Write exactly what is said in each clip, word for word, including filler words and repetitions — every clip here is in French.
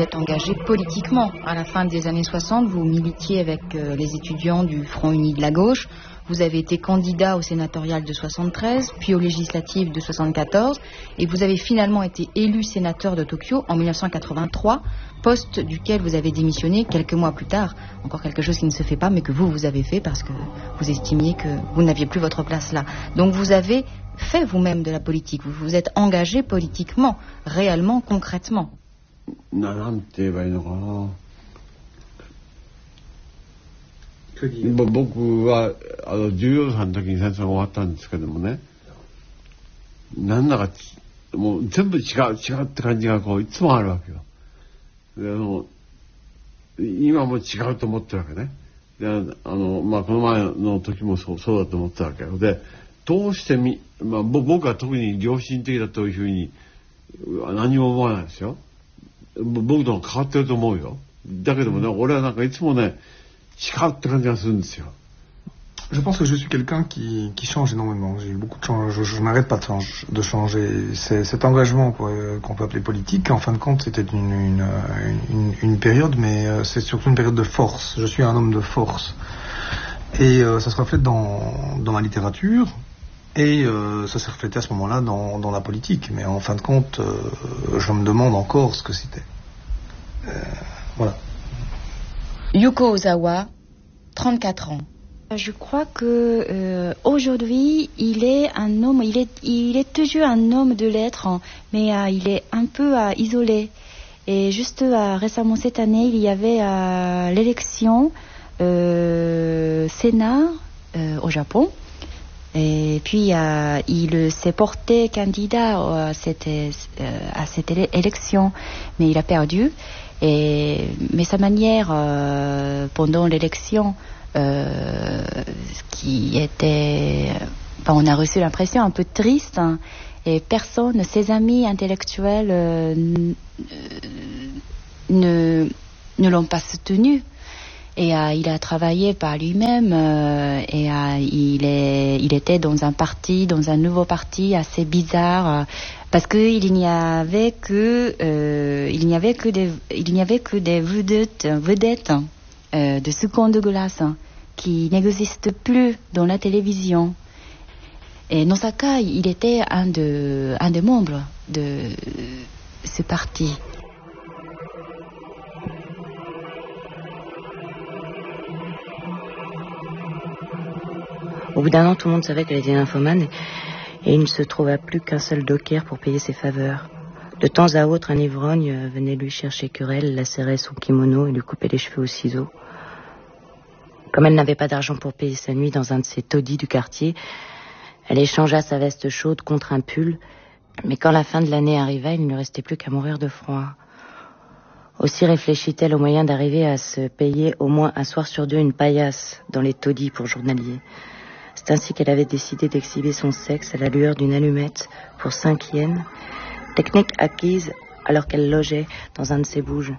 êtes engagé politiquement. À la fin des années soixante, vous militiez avec euh, les étudiants du Front Uni de la Gauche. Vous avez été candidat au sénatorial de soixante-treize, puis aux législatives de soixante-quatorze, et vous avez finalement été élu sénateur de Tokyo en mille neuf cent quatre-vingt-trois, poste duquel vous avez démissionné quelques mois plus tard. Encore quelque chose qui ne se fait pas, mais que vous, vous avez fait parce que vous estimiez que vous n'aviez plus votre place là. Donc vous avez fait vous-même de la politique, vous vous êtes engagé politiquement, réellement, concrètement. なんて言えばいいのかな。僕はあのじゅうよんさいの時に戦争が終わったんですけどもね、なんだかもう全部違う違うって感じがこういつもあるわけよ。であの今も違うと思ってるわけね。であの、まあ、この前の時もそう、そうだと思ってたわけよ。でどうしてみ、まあ、僕は特に良心的だというふうに何も思わないですよ。僕とも変わってると思うよ。だけどもね、俺はなんかいつもね違うって感じがするんですよ。 Je pense que je suis quelqu'un qui, qui change énormément. J'ai eu beaucoup de change, je, je n'arrête pas de, change, de changer. C'est, cet engagement qu'on peut appeler politique, en fin de compte, c'était une, une, une, une période, mais c'est surtout une période de force. Je suis un homme de force. Et euh, ça se reflète dans, dans ma littérature, et euh, ça s'est reflété à ce moment-là dans, dans la politique. Mais en fin de compte, euh, je me demande encore ce que c'était. Euh, voilà. Yuko Ozawa, trente-quatre ans. Je crois que euh, aujourd'hui, il est un homme, il est, il est toujours un homme de lettres, hein, mais euh, il est un peu euh, isolé. Et juste euh, récemment cette année, il y avait euh, l'élection euh, Sénat euh, au Japon. Et puis euh, il s'est porté candidat à cette, euh, à cette élection, mais il a perdu. Et, mais sa manière euh, pendant l'élection, euh, qui était, ben, on a reçu l'impression un peu triste, hein, et personne, ses amis intellectuels euh, ne, ne l'ont pas soutenu. Et euh, il a travaillé par lui-même euh, et euh, il, est, il était dans un parti, dans un nouveau parti assez bizarre, euh, parce qu'il n'y avait que, euh, il n'y avait que des, il n'y avait que des vedettes, vedettes euh, de seconde glace, hein, qui n'existent plus dans la télévision. Et dans ce cas, il était un, de, un des membres de ce parti. Au bout d'un an, tout le monde savait qu'elle était nymphomane et il ne se trouva plus qu'un seul docker pour payer ses faveurs. De temps à autre, un ivrogne venait lui chercher querelle, lacérait son kimono et lui coupait les cheveux au ciseau. Comme elle n'avait pas d'argent pour payer sa nuit dans un de ces taudis du quartier, elle échangea sa veste chaude contre un pull, mais quand la fin de l'année arriva, il ne lui restait plus qu'à mourir de froid. Aussi réfléchit-elle au moyen d'arriver à se payer au moins un soir sur deux une paillasse dans les taudis pour journaliers. C'est ainsi qu'elle avait décidé d'exhiber son sexe à la lueur d'une allumette pour cinq yens, technique acquise alors qu'elle logeait dans un de ses bouges.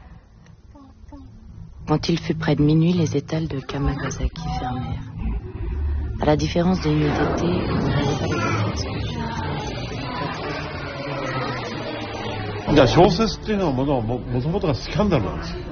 Quand il fut près de minuit, les étals de Kamagasaki fermèrent. À la différence des nuits d'été, on ne voyait pas les assiettes. じゃあ小説っていうのはもともともとがスキャンダルなんですよ。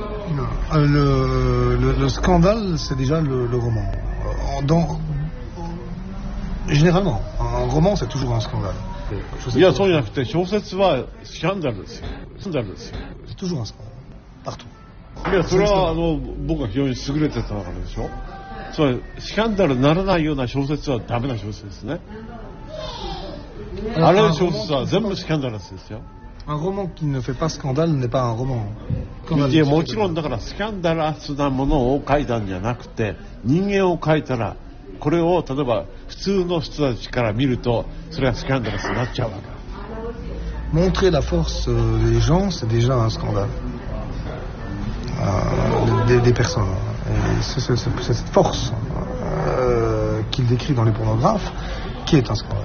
Le, le, le scandale, c'est déjà le, le roman. Dans, généralement, un roman, c'est toujours un scandale. いや、そうじゃなくて小説はスキャンダルですよ。スキャンダルですよ。 C'est toujours un scandale. Partout. いや、それはあの僕が非常に優れてたからでしょ。つまりスキャンダルにならないような小説はダメな小説ですね。あれの小説は全部スキャンダルですよ。 Un roman qui ne fait pas scandale n'est pas un roman. いや、もちろんだからスキャンダラスなものを書いたんじゃなくて、人間を書いたらこれを例えば普通の人たちから見るとそれがスキャンダラスになっちゃうわけ。 Montrer la force des gens, c'est déjà un scandale. Euh, des, des personnes. Et c'est, c'est, c'est cette force euh, qu'il décrit dans les pornographes qui est un scandale.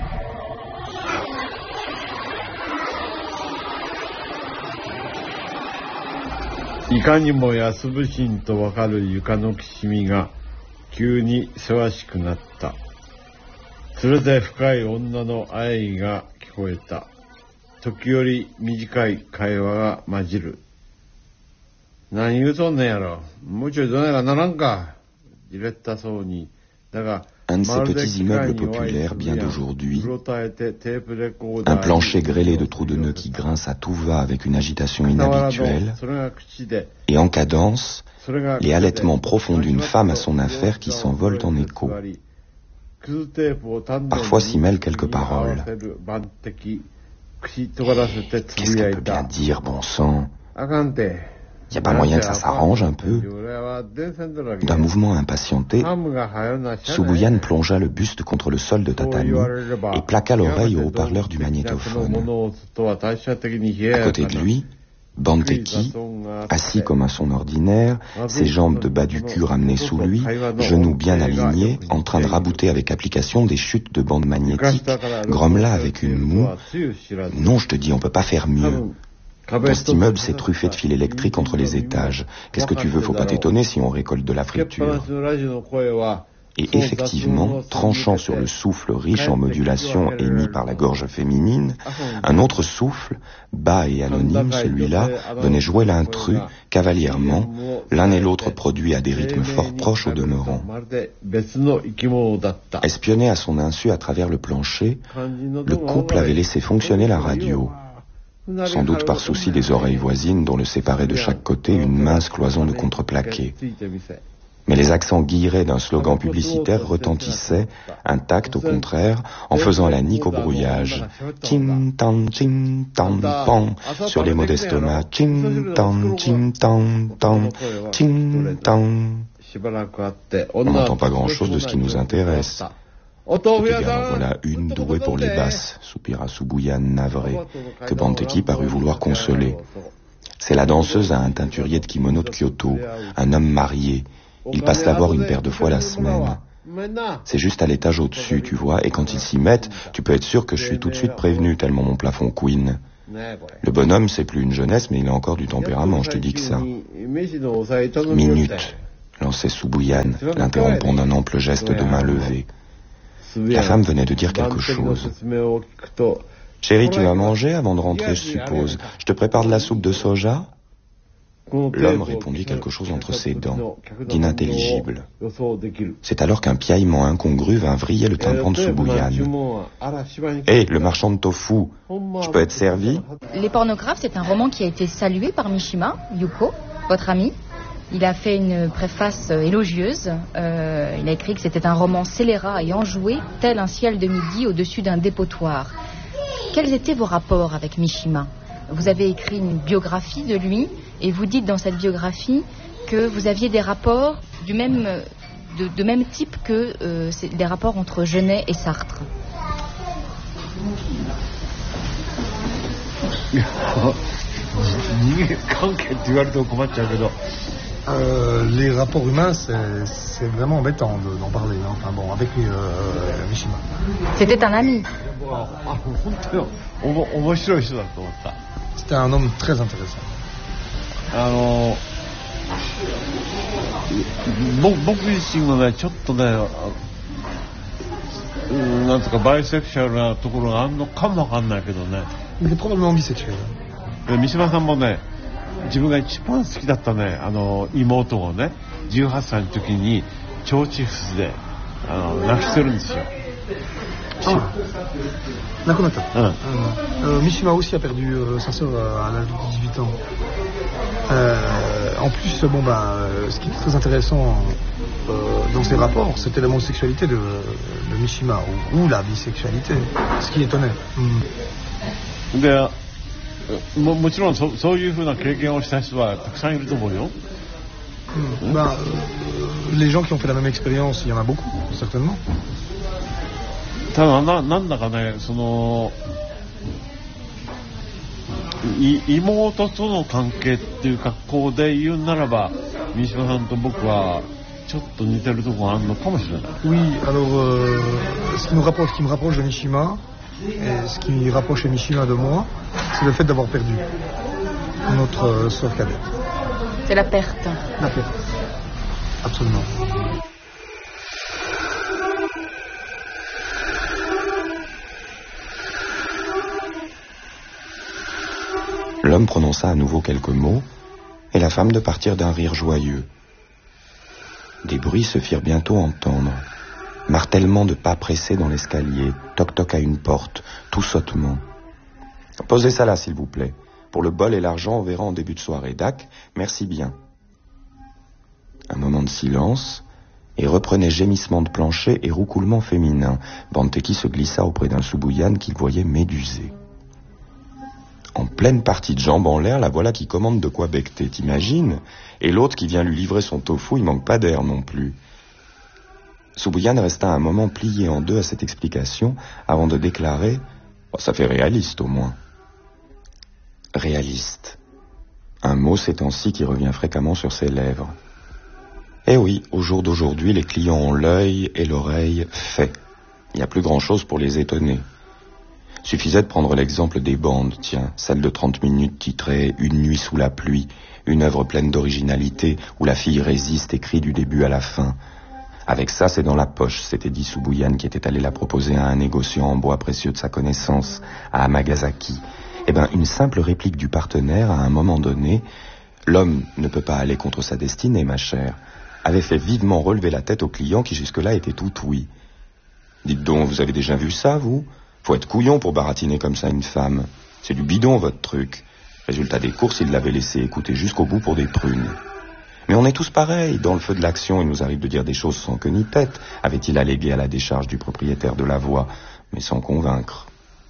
いかにも安不審とわかる床のきしみが急にせわしくなった。それで深い女の愛が聞こえた。 時折短い会話が混じる。何言うとんねんやろ。もうちょいどないかならんか。じれったそうに。だが、 Un de ces petits immeubles populaires bien d'aujourd'hui, un plancher grêlé de trous de nœuds qui grince à tout va avec une agitation inhabituelle, et en cadence, les halètements profonds d'une femme à son affaire qui s'envolent en écho. Parfois s'y mêlent quelques paroles. Qu'est-ce qu'elle peut bien dire, bon sang? Il n'y a pas moyen que ça s'arrange un peu? D'un mouvement impatienté, Subuyan plongea le buste contre le sol de tatami et plaqua l'oreille au haut-parleur du magnétophone. À côté de lui, Banteki, assis comme à son ordinaire, ses jambes de bas du cul ramenées sous lui, genoux bien alignés, en train de rabouter avec application des chutes de bandes magnétiques, grommela avec une moue. Non, je te dis, on peut pas faire mieux. Dans cet immeuble, c'est truffé de fils électriques entre les étages. Qu'est-ce que tu veux? Faut pas t'étonner si on récolte de la friture. Et effectivement, tranchant sur le souffle riche en modulation émis par la gorge féminine, un autre souffle, bas et anonyme, celui-là, venait jouer l'intrus, cavalièrement, l'un et l'autre produits à des rythmes fort proches au demeurant. Espionné à son insu à travers le plancher, le couple avait laissé fonctionner la radio. Sans doute par souci des oreilles voisines dont le séparait de chaque côté une mince cloison de contreplaqué. Mais les accents guillerets d'un slogan publicitaire retentissaient, intacts au contraire, en faisant la nique au brouillage. Ching tan ching tan pan sur les mots d'estomac. Ching tan ching tan tan ching tan. On n'entend pas grand-chose de ce qui nous intéresse. Et puis bien, en voilà une douée pour les basses, soupira Subuyan navré, que Banteki parut vouloir consoler. C'est la danseuse à un teinturier de kimono de Kyoto, un homme marié. Ils passent la voir une paire de fois la semaine. C'est juste à l'étage au-dessus, tu vois, et quand ils s'y mettent, tu peux être sûr que je suis tout de suite prévenu, tellement mon plafond couine. Le bonhomme, c'est plus une jeunesse, mais il a encore du tempérament, je te dis que ça. Minute, lançait Subuyan, l'interrompant d'un ample geste de main levée. La femme venait de dire quelque chose. « Chérie, tu vas manger avant de rentrer, je suppose. Je te prépare de la soupe de soja ?» L'homme répondit quelque chose entre ses dents, d'inintelligible. C'est alors qu'un piaillement incongru vint vriller le tympan de Subuyan. « Hé, hey, le marchand de tofu, je peux être servi ?» Les pornographes, c'est un roman qui a été salué par Mishima, Yuko, votre ami. Il a fait une préface élogieuse. Euh, il a écrit que c'était un roman scélérat et enjoué, tel un ciel de midi au-dessus d'un dépotoir. Quels étaient vos rapports avec Mishima? Vous avez écrit une biographie de lui et vous dites dans cette biographie que vous aviez des rapports du même, de, de même type que euh, des rapports entre Genet et Sartre. Euh, les rapports humains, c'est, c'est vraiment embêtant de, d'en parler. Hein. Enfin bon, avec euh, Mishima. C'était un ami. C'était un homme très intéressant. あの僕僕自身もねちょっとねなんとかバイセクシャルなところがあるのかもわかんないけどね。 Il est probablement bisexuel. 三島さんもね自分が一番好きだったねあの妹をねじゅうはっさいの時に腸チフスであの亡くしてるんですよ。 Ah, Nakonata. Ah. Euh, Mishima aussi a perdu euh, sa sœur à l'âge de dix-huit ans. Euh, en plus, bon bah, ce qui est très intéressant euh, dans ces rapports, c'était l'homosexualité de, de Mishima ou, ou la bisexualité, ce qui étonnait. Mm. で、も, もちろん そ, そういうふうな経験をした人はたくさんいると思うよ。 Mm. Bah, euh, les gens qui ont fait la même expérience, il y en a beaucoup, certainement. ただ な, なんだかねそのい妹との関係っていう格好で言うならば三島さんと僕はちょっと似てるところがあるのかもしれない。 Oui, alors euh, ce qui nous rapproche, ce qui me rapproche de Mishima et ce qui rapproche Mishima de moi, c'est le fait d'avoir perdu notre euh, sœur cadette. C'est la perte. La perte. Absolument. L'homme prononça à nouveau quelques mots, et la femme de partir d'un rire joyeux. Des bruits se firent bientôt entendre. Martèlement de pas pressés dans l'escalier, toc-toc à une porte, tout sottement. « Posez ça là, s'il vous plaît. Pour le bol et l'argent, on verra en début de soirée. Dac, merci bien. » Un moment de silence, et reprenait gémissement de plancher et roucoulement féminin. Banteki se glissa auprès d'un Soubouyane qu'il voyait médusé. En pleine partie de jambes en l'air, la voilà qui commande de quoi becter, t'imagines? Et l'autre qui vient lui livrer son tofu, il manque pas d'air non plus. Soubouyane resta un moment plié en deux à cette explication, avant de déclarer oh, « ça fait réaliste au moins ». Réaliste. Un mot ces temps-ci qui revient fréquemment sur ses lèvres. Eh oui, au jour d'aujourd'hui, les clients ont l'œil et l'oreille faits. Il n'y a plus grand-chose pour les étonner. Suffisait de prendre l'exemple des bandes, tiens, celle de trente minutes titrée « Une nuit sous la pluie », une œuvre pleine d'originalité où la fille résiste et crie du début à la fin. Avec ça, c'est dans la poche, s'était dit Soubouyane qui était allé la proposer à un négociant en bois précieux de sa connaissance, à Amagasaki. Eh bien, une simple réplique du partenaire, à un moment donné, l'homme ne peut pas aller contre sa destinée, ma chère, avait fait vivement relever la tête au client qui jusque-là était tout oui. Dites donc, vous avez déjà vu ça, vous? Faut être couillon pour baratiner comme ça une femme. C'est du bidon, votre truc. Résultat des courses, il l'avait laissé écouter jusqu'au bout pour des prunes. Mais on est tous pareils. Dans le feu de l'action, il nous arrive de dire des choses sans queue ni tête, avait-il allégué à la décharge du propriétaire de la voie, mais sans convaincre.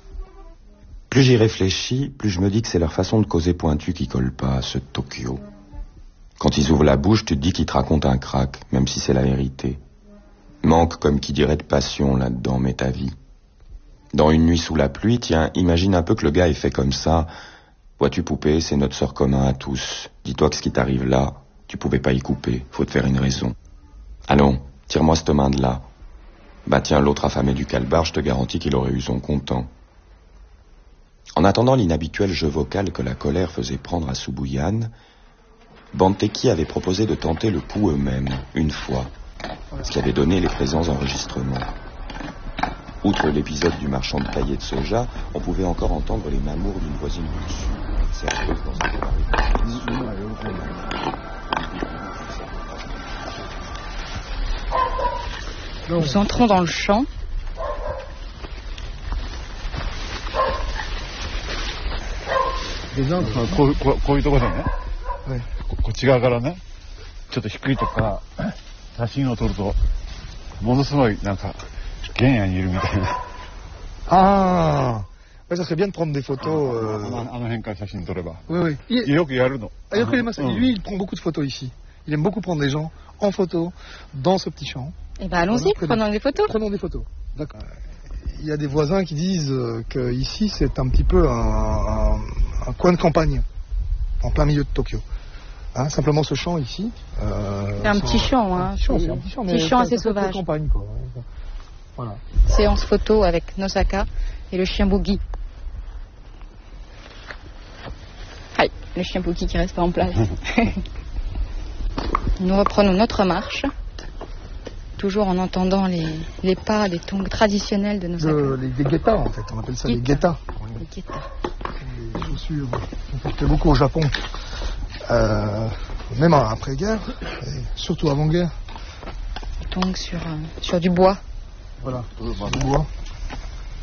Plus j'y réfléchis, plus je me dis que c'est leur façon de causer pointue qui colle pas à ce Tokyo. Quand ils ouvrent la bouche, tu te dis qu'ils te racontent un crack, même si c'est la vérité. Manque, comme qui dirait, de passion là-dedans, mais ta vie. Dans Une nuit sous la pluie, tiens, imagine un peu que le gars est fait comme ça. Vois-tu, poupée, c'est notre sort commun à tous. Dis-toi que ce qui t'arrive là, tu pouvais pas y couper, faut te faire une raison. Allons, tire-moi cette main de là. Bah tiens, l'autre affamé du calbar, je te garantis qu'il aurait eu son content. En attendant l'inhabituel jeu vocal que la colère faisait prendre à Soubouyane, Banteki avait proposé de tenter le coup eux-mêmes, une fois, ce qui avait donné les présents enregistrements. Outre l'épisode du marchand de cahiers de soja, on pouvait encore entendre les mamours d'une voisine du dessus, serveuse dans un cabaret. Nous entrons dans le champ. Déjà, こう、こう、こういうところでね、はい、こ, こっち側からね、ちょっと低いとこから写真を撮ると、ものすごいなんか原野にいるみたいな。 Ah, ouais, ça serait bien de prendre des photos. Euh... あの辺から写真撮れば。 Oui, oui. Il... よくやるの。 よくやります。Lui, il prend beaucoup de photos ici. Il aime beaucoup prendre des gens en photo dans ce petit champ. Eh ben, allons-y, prenons des photos. Prenons des photos. D'accord. Il y a des voisins qui disent que ici c'est un petit peu un, un, un coin de campagne, en plein milieu de Tokyo. Hein, simplement ce champ ici. Euh, c'est un petit champ, hein. C'est un petit champ, mais petit champ assez sauvage. Campagne, quoi. Voilà. Séance photo avec Nosaka et le chien Boogie. Aïe, le chien Boogie qui reste pas en place. Nous reprenons notre marche. Toujours en entendant les, les pas des tongs traditionnels de nos de, les, les guettas, en fait. On appelle ça les guettas. Les guettas. Les chaussures qu'on portait beaucoup au Japon. Euh, même après-guerre, et surtout avant-guerre. Les tongs sur, euh, sur du bois. Voilà, du bois.